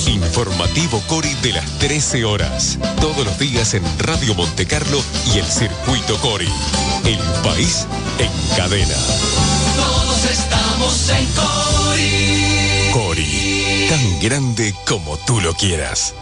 Informativo Cori de las 13 horas. Todos los días en Radio Montecarlo y el Circuito Cori. El país en cadena. Todos estamos en Cori. Cori, tan grande como tú lo quieras.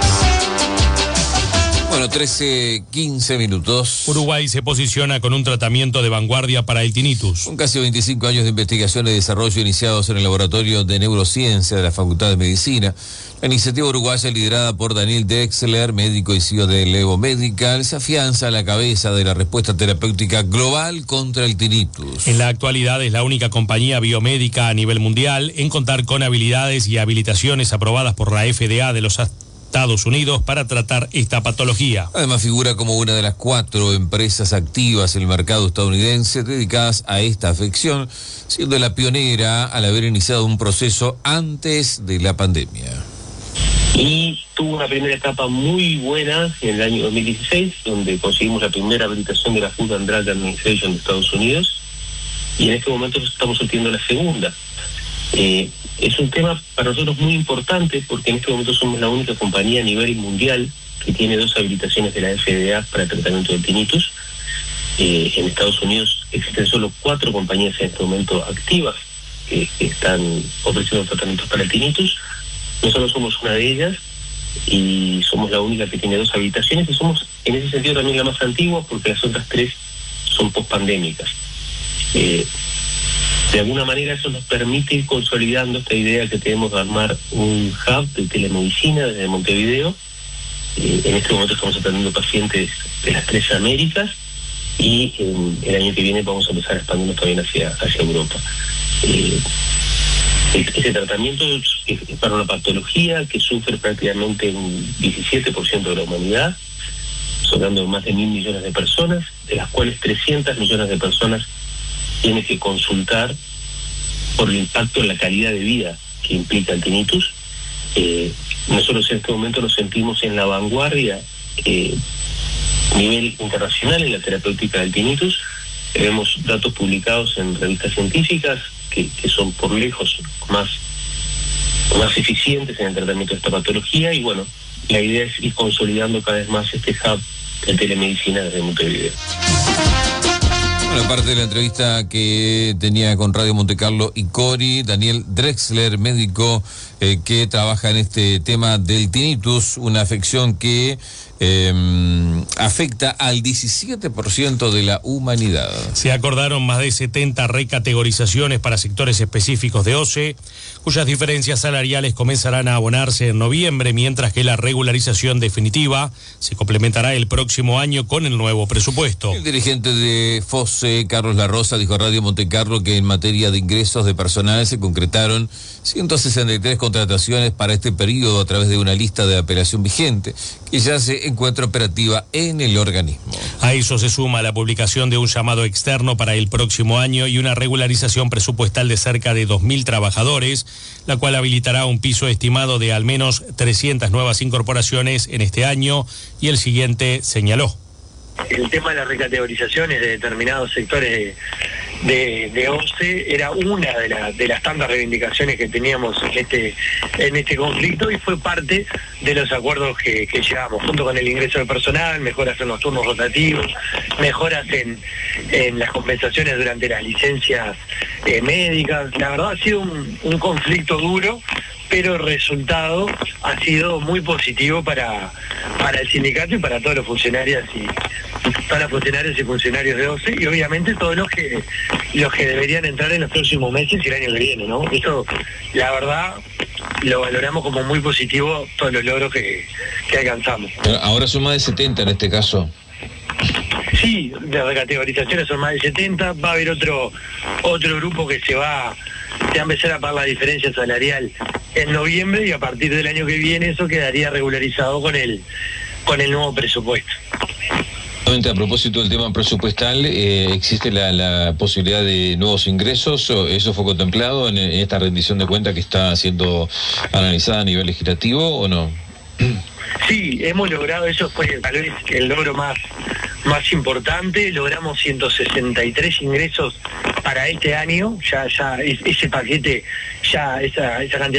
Bueno, 13:15 minutos. Uruguay se posiciona con un tratamiento de vanguardia para el tinnitus. Con casi 25 años de investigación y desarrollo iniciados en el Laboratorio de Neurociencia de la Facultad de Medicina, la iniciativa uruguaya liderada por Daniel Drexler, médico y CEO de Levo Medical, se afianza a la cabeza de la respuesta terapéutica global contra el tinnitus. En la actualidad es la única compañía biomédica a nivel mundial en contar con habilidades y habilitaciones aprobadas por la FDA de los Estados Unidos para tratar esta patología. Además figura como una de las 4 empresas activas en el mercado estadounidense dedicadas a esta afección, siendo la pionera al haber iniciado un proceso antes de la pandemia. Y tuvo una primera etapa muy buena en el año 2016, donde conseguimos la primera habilitación de la Food and Drug Administration de Estados Unidos, y en este momento estamos obteniendo la segunda. Es un tema para nosotros muy importante porque en este momento somos la única compañía a nivel mundial que tiene 2 habilitaciones de la FDA para el tratamiento del tinnitus. En Estados Unidos existen solo 4 compañías en este momento activas que están ofreciendo tratamientos para el tinnitus. Nosotros somos una de ellas y somos la única que tiene 2 habilitaciones y somos en ese sentido también la más antigua porque las otras 3 son post-pandémicas. De alguna manera eso nos permite ir consolidando esta idea que tenemos de armar un hub de telemedicina desde Montevideo. En este momento estamos atendiendo pacientes de las 3 Américas y el año que viene vamos a empezar a expandirnos también hacia Europa. Este tratamiento es para una patología que sufre prácticamente un 17% de la humanidad, hablando de más de 1.000 millones de personas, de las cuales 300 millones de personas tiene que consultar por el impacto en la calidad de vida que implica el tinnitus. Nosotros en este momento nos sentimos en la vanguardia a nivel internacional en la terapéutica del tinnitus. Tenemos datos publicados en revistas científicas que son por lejos más eficientes en el tratamiento de esta patología y bueno, la idea es ir consolidando cada vez más este hub de telemedicina desde Montevideo. Bueno, parte de la entrevista que tenía con Radio Montecarlo y Cori, Daniel Drexler, médico que trabaja en este tema del tinnitus, una afección que afecta al 17% de la humanidad. Se acordaron más de 70 recategorizaciones para sectores específicos de OCE, cuyas diferencias salariales comenzarán a abonarse en noviembre, mientras que la regularización definitiva se complementará el próximo año con el nuevo presupuesto. El dirigente de FOSE, Carlos La Rosa, dijo a Radio Montecarlo que en materia de ingresos de personal se concretaron 163 contrataciones para este periodo a través de una lista de apelación vigente, que ya se encuentra operativa en el organismo. A eso se suma la publicación de un llamado externo para el próximo año y una regularización presupuestal de cerca de 2.000 trabajadores, la cual habilitará un piso estimado de al menos 300 nuevas incorporaciones en este año y el siguiente, señaló. El tema de las recategorizaciones de determinados sectores de OCE era una de las tantas reivindicaciones que teníamos en este conflicto y fue parte de los acuerdos que llegamos, junto con el ingreso de personal, mejoras en los turnos rotativos, mejoras en las compensaciones durante las licencias médicas. La verdad ha sido un conflicto duro, pero el resultado ha sido muy positivo para el sindicato y para todos los funcionarios y funcionarios de OCE y obviamente todos los que deberían entrar en los próximos meses y el año que viene, ¿no? Esto, la verdad, lo valoramos como muy positivo todos los logros que alcanzamos. Ahora son más de 70 en este caso. Sí, las recategorizaciones son más de 70, va a haber otro grupo que se va a empezar a pagar la diferencia salarial en noviembre y a partir del año que viene eso quedaría regularizado con el nuevo presupuesto. A propósito del tema presupuestal, ¿existe la posibilidad de nuevos ingresos? ¿Eso fue contemplado en esta rendición de cuentas que está siendo analizada a nivel legislativo o no? Sí, hemos logrado, eso fue tal vez el logro más importante, logramos 163 ingresos para este año, ya ese paquete, ya esa cantidad